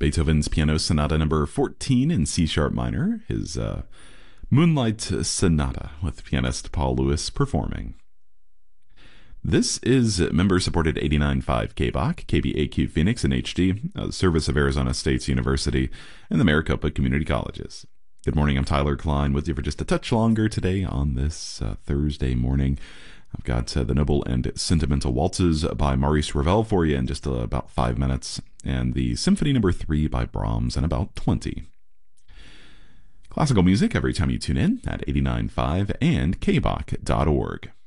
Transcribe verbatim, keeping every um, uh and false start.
Beethoven's Piano Sonata number fourteen in C sharp minor, his uh, Moonlight Sonata, with pianist Paul Lewis performing. This is member-supported eighty-nine point five K B O C, K B A Q Phoenix in H D, a service of Arizona State University and the Maricopa Community Colleges. Good morning, I'm Tyler Klein with you for just a touch longer today on this uh, Thursday morning. I've got uh, the Noble and Sentimental Waltzes by Maurice Ravel for you in just uh, about five minutes, and the Symphony number three by Brahms in about twenty. Classical music every time you tune in at eighty-nine point five and K B O C dot org.